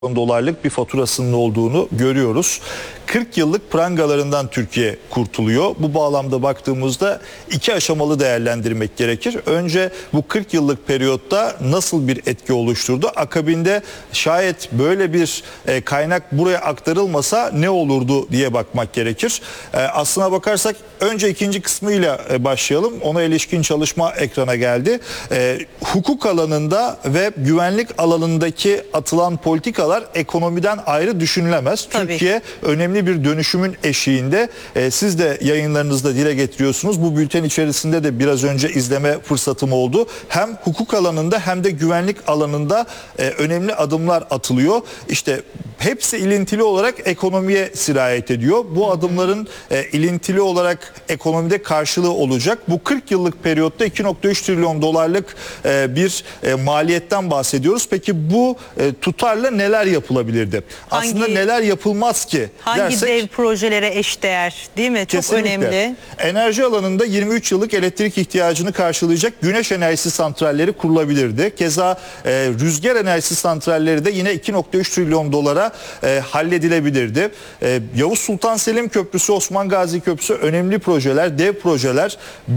dolarlık bir faturasının olduğunu görüyoruz. 40 yıllık prangalarından Türkiye kurtuluyor. Bu bağlamda baktığımızda iki aşamalı değerlendirmek gerekir. Önce bu 40 yıllık periyotta nasıl bir etki oluşturdu? Akabinde şayet böyle bir kaynak buraya aktarılmasa ne olurdu diye bakmak gerekir. Aslına bakarsak önce ikinci kısmıyla başlayalım. Ona ilişkin çalışma ekrana geldi. Hukuk alanında ve güvenlik alanındaki atılan politikalar ekonomiden ayrı düşünülemez. Tabii. Türkiye önemli bir dönüşümün eşiğinde. Siz de yayınlarınızda dile getiriyorsunuz. Bu bülten içerisinde de biraz önce izleme fırsatım oldu. Hem hukuk alanında hem de güvenlik alanında önemli adımlar atılıyor. İşte hepsi ilintili olarak ekonomiye sirayet ediyor. Bu adımların ilintili olarak ekonomide karşılığı olacak. Bu 40 yıllık periyotta 2,3 trilyon dolarlık bir maliyetten bahsediyoruz. Peki bu tutarla neler yapılabilirdi? Aslında neler yapılmaz ki hangi dev projelere eşdeğer, değil mi? Çok kesinlikle önemli. Enerji alanında 23 yıllık elektrik ihtiyacını karşılayacak güneş enerjisi santralleri kurulabilirdi. Keza rüzgar enerjisi santralleri de yine 2,3 trilyon dolara halledilebilirdi. Yavuz Sultan Selim Köprüsü, Osman Gazi Köprüsü önemli projeler, dev projeler.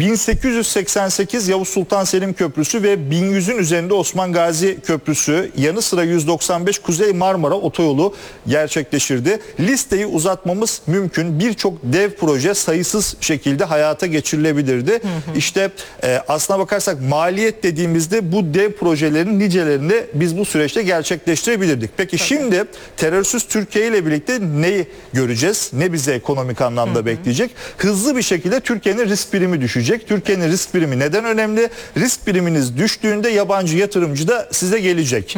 1888 Yavuz Sultan Selim Köprüsü ve 1100'ün üzerinde Osman Gazi Köprüsü, yanı sıra 195 Kuzey Marmara Otoyolu gerçekleşirdi. Listeyi uzatmamız mümkün. Birçok dev proje sayısız şekilde hayata geçirilebilirdi. İşte aslına bakarsak maliyet dediğimizde bu dev projelerin nicelerini biz bu süreçte gerçekleştirebilirdik. Peki şimdi terörsüz Türkiye ile birlikte neyi göreceğiz? Ne bize ekonomik anlamda bekleyecek? Hızlı bir şekilde Türkiye'nin risk primi düşecek. Türkiye'nin risk primi neden önemli? Risk priminiz düştüğünde yabancı yatırımcı da size gelecek.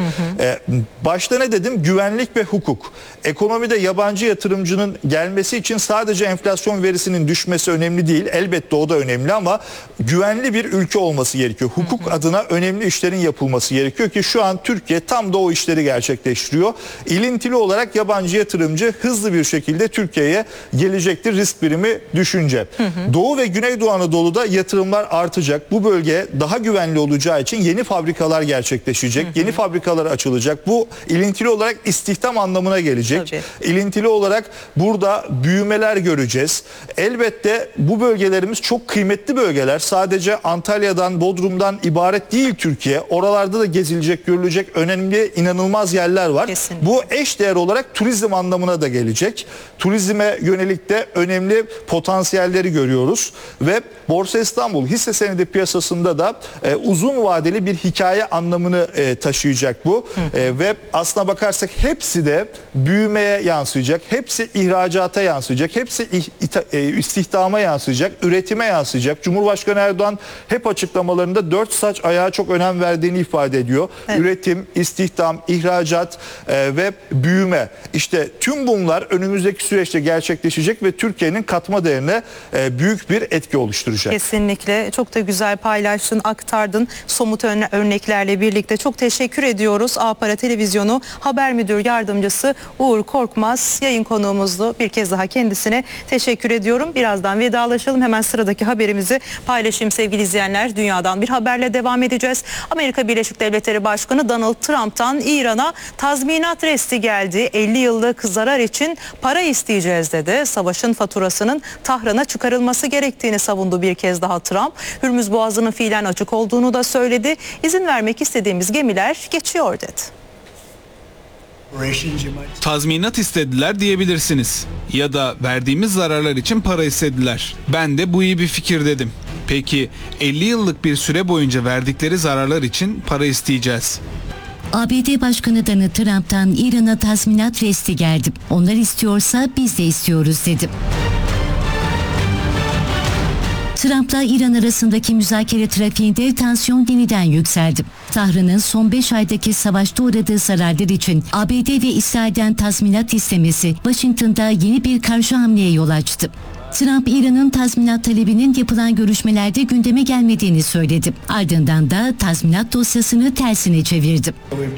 Başta ne dedim? Güvenlik ve hukuk. Ekonomide yabancı yatırımcının gelmesi için sadece enflasyon verisinin düşmesi önemli değil. Elbette o da önemli ama güvenli bir ülke olması gerekiyor. Hukuk adına önemli işlerin yapılması gerekiyor ki şu an Türkiye tam da o işleri gerçekleştiriyor. İlintili olarak yabancı yatırımcı hızlı bir şekilde Türkiye'ye gelecektir risk primi düşünce. Doğu ve Güneydoğu Anadolu'da yatırımlar artacak. Bu bölge daha güvenli olacağı için yeni fabrikalar gerçekleşecek. Yeni fabrikalar açılacak. Bu ilintili olarak istihdam anlamına gelecek. Tabii. İlintili olarak burada büyümeler göreceğiz. Elbette bu bölgelerimiz çok kıymetli bölgeler. Sadece Antalya'dan, Bodrum'dan ibaret değil Türkiye. Oralarda da gezilecek, görülecek önemli, inanılmaz yerler var. Kesinlikle. Bu eşdeğer olarak turizm anlamına da gelecek. Turizme yönelik de önemli potansiyelleri görüyoruz. Ve Borsa İstanbul hisse senedi piyasasında da uzun vadeli bir hikaye anlamını taşıyacak bu. Ve aslına bakarsak hepsi de büyümeye yansıyacak. Hepsi ihracata yansıyacak. Hepsi istihdama yansıyacak. Üretime yansıyacak. Cumhurbaşkanı Erdoğan hep açıklamalarında 4 saç ayağa çok önem verdiğini ifade ediyor. Evet. Üretim, istihdam, ihracat ve büyüme. İşte tüm bunlar önümüzdeki süreçte gerçekleşecek ve Türkiye'nin katma değerine büyük bir etki oluşturacak. Kesinlikle. Çok da güzel paylaştın, aktardın somut örneklerle birlikte. Çok teşekkür ediyoruz. A-Para Televizyonu Haber Müdür Yardımcısı Uğur Korkmaz yayın konuğumuzdu. Bir kez daha kendisine teşekkür ediyorum. Birazdan vedalaşalım. Hemen sıradaki haberimizi paylaşayım sevgili izleyenler. Dünyadan bir haberle devam edeceğiz. Amerika Birleşik Devletleri Başkanı Donald Trump'tan İran'a tazminat resti geldi. 50 yıllık zarar için para isteyeceğiz dedi. Savaşın faturasının Tahran'a çıkarılması gerektiğini savundu bir kez daha Trump. Hürmüz Boğazı'nın fiilen açık olduğunu da söyledi. İzin vermek istediğimiz gemiler geçiyor dedi. Tazminat istediler diyebilirsiniz. Ya da verdiğimiz zararlar için para istediler. Ben de bu iyi bir fikir dedim. Peki 50 yıllık bir süre boyunca verdikleri zararlar için para isteyeceğiz. ABD Başkanı Donald Trump'tan İran'a tazminat resti geldi. Onlar istiyorsa biz de istiyoruz dedi. Trump'la İran arasındaki müzakere trafiğinde tansiyon yeniden yükseldi. Tahran'ın son 5 aydaki savaşta uğradığı zararlar için ABD ve İsrail'den tazminat istemesi Washington'da yeni bir karşı hamleye yol açtı. Trump, İran'ın tazminat talebinin yapılan görüşmelerde gündeme gelmediğini söyledi. Ardından da tazminat dosyasını tersine çevirdi.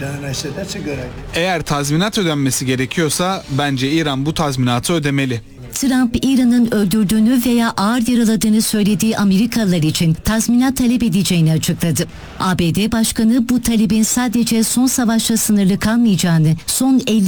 Eğer tazminat ödenmesi gerekiyorsa bence İran bu tazminatı ödemeli. Trump, İran'ın öldürdüğünü veya ağır yaraladığını söylediği Amerikalılar için tazminat talep edeceğini açıkladı. ABD Başkanı bu talebin sadece son savaşla sınırlı kalmayacağını, son 50